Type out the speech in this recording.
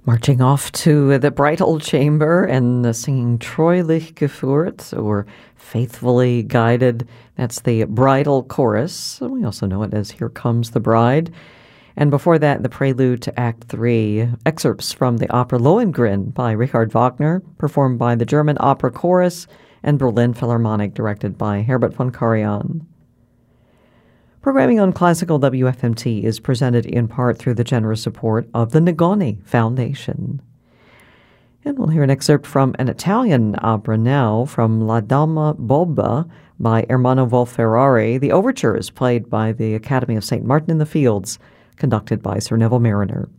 Marching off to the Bridal Chamber and singing Treulich geführt, or Faithfully Guided. That's the bridal chorus. We also know it as Here Comes the Bride. And before that, the prelude to Act 3, excerpts from the opera Lohengrin by Richard Wagner, performed by the German Opera Chorus and Berlin Philharmonic, directed by Herbert von Karajan. Programming on Classical WFMT is presented in part through the generous support of the Nagoni Foundation. And we'll hear an excerpt from an Italian opera now, from La Dama Bobba by Ermanno Wolf-Ferrari. The overture is played by the Academy of St. Martin in the Fields, conducted by Sir Neville Mariner.